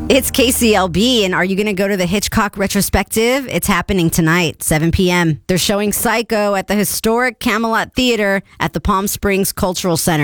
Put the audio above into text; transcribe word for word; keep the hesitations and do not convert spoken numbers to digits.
It's K C L B, and are you going to go to the Hitchcock retrospective? It's happening tonight, seven p.m. They're showing Psycho at the historic Camelot Theater at the Palm Springs Cultural Center.